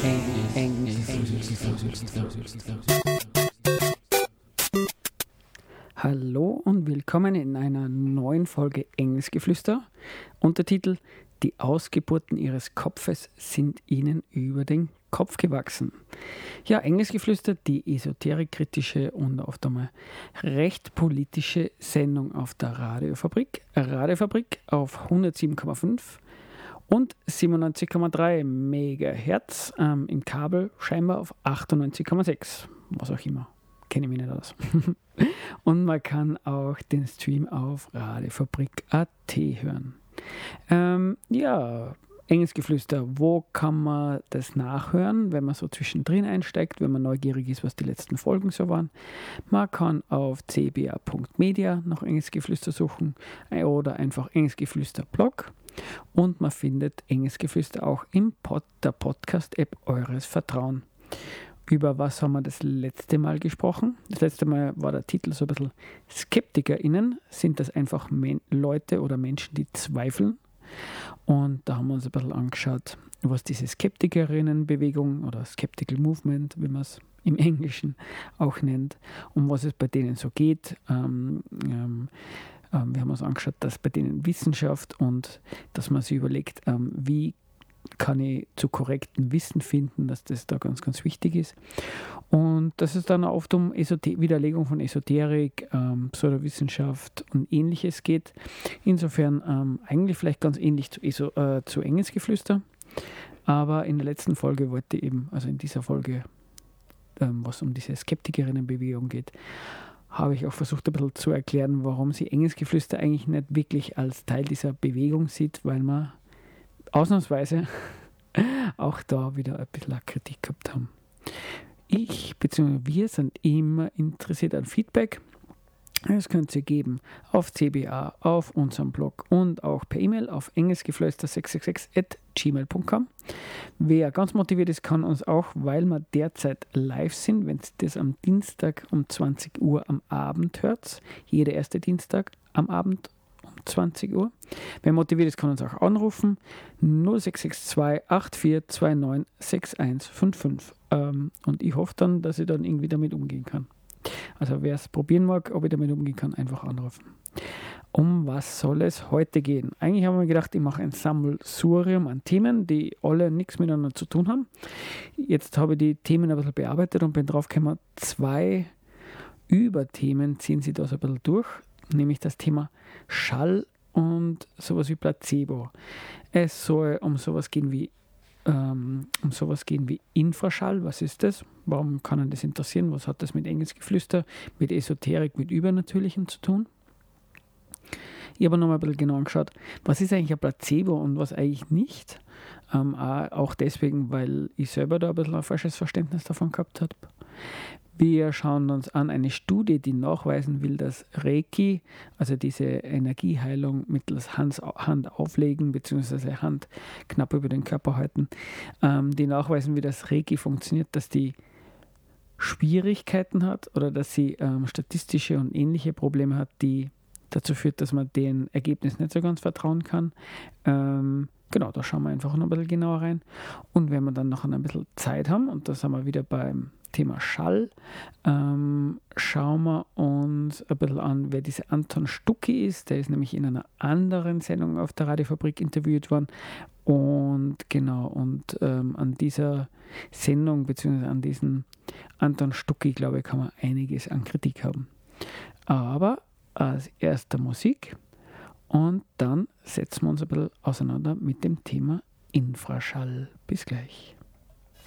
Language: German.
Hallo und willkommen in einer neuen Folge Engelsgeflüster. Untertitel: Die Ausgeburten ihres Kopfes sind ihnen über den Kopf gewachsen. Ja, Engelsgeflüster, die esoterikkritische und oft einmal recht politische Sendung auf der Radiofabrik. Radiofabrik auf 107,5 und 97,3 Megahertz, im Kabel scheinbar auf 98,6, was auch immer. Kenne ich mich nicht aus. Und man kann auch den Stream auf radiofabrik.at hören. Engelsgeflüster, wo kann man das nachhören, wenn man so zwischendrin einsteigt, wenn man neugierig ist, was die letzten Folgen so waren? Man kann auf cba.media nach Engelsgeflüster suchen oder einfach Engelsgeflüster-Blog. Und man findet Engelsgeflüster auch in der Podcast-App eures Vertrauens. Über was haben wir das letzte Mal gesprochen? Das letzte Mal war der Titel so ein bisschen SkeptikerInnen. Sind das einfach Leute oder Menschen, die zweifeln? Und da haben wir uns ein bisschen angeschaut, was diese Skeptikerinnenbewegung oder Skeptical Movement, wie man es im Englischen auch nennt, um was es bei denen so geht. Wir haben uns angeschaut, dass bei denen Wissenschaft und dass man sich überlegt, wie kann ich zu korrektem Wissen finden, dass das da ganz, ganz wichtig ist. Und dass es dann oft um Widerlegung von Esoterik, Pseudowissenschaft und Ähnliches geht. Insofern eigentlich vielleicht ganz ähnlich zu Engelsgeflüster. Aber in der letzten Folge in dieser Folge, was um diese Skeptikerinnenbewegung geht, habe ich auch versucht, ein bisschen zu erklären, warum sie Engelsgeflüster eigentlich nicht wirklich als Teil dieser Bewegung sieht, weil man ausnahmsweise auch da wieder ein bisschen Kritik gehabt haben. Ich bzw. wir sind immer interessiert an Feedback. Das könnt ihr geben auf CBA, auf unserem Blog und auch per E-Mail auf engelsgeflüster666@gmail.com. Wer ganz motiviert ist, kann uns auch, weil wir derzeit live sind, wenn ihr das am Dienstag um 20 Uhr am Abend hört, jeder erste Dienstag am Abend um 20 Uhr. Wer motiviert ist, kann uns auch anrufen. 0662 8429 6155. Und ich hoffe dann, dass ich dann irgendwie damit umgehen kann. Also wer es probieren mag, ob ich damit umgehen kann, einfach anrufen. Um was soll es heute gehen? Eigentlich haben wir gedacht, ich mache ein Sammelsurium an Themen, die alle nichts miteinander zu tun haben. Jetzt habe ich die Themen ein bisschen bearbeitet und bin drauf gekommen, 2 Überthemen ziehen sie da so ein bisschen durch. Nämlich das Thema Schall und sowas wie Placebo. Es soll um sowas gehen wie Infraschall. Was ist das? Warum kann einen das interessieren? Was hat das mit Engelsgeflüster, mit Esoterik, mit Übernatürlichem zu tun? Ich habe nochmal ein bisschen genau angeschaut, was ist eigentlich ein Placebo und was eigentlich nicht. Auch deswegen, weil ich selber da ein bisschen ein falsches Verständnis davon gehabt habe. Wir schauen uns an eine Studie, die nachweisen will, dass Reiki, also diese Energieheilung mittels Hand auflegen bzw. Hand knapp über den Körper halten, die nachweisen, wie das Reiki funktioniert, dass die Schwierigkeiten hat oder dass sie statistische und ähnliche Probleme hat, die dazu führt, dass man den Ergebnis nicht so ganz vertrauen kann. Genau, da schauen wir einfach noch ein bisschen genauer rein. Und wenn wir dann noch ein bisschen Zeit haben, und da sind wir wieder beim Thema Schall, schauen wir uns ein bisschen an, wer dieser Anton Stucki ist. Der ist nämlich in einer anderen Sendung auf der Radiofabrik interviewt worden. Und genau, an dieser Sendung bzw. an diesem Anton Stucki, glaube ich, kann man einiges an Kritik haben. Aber als erster Musik und dann setzen wir uns ein bisschen auseinander mit dem Thema Infraschall. Bis gleich.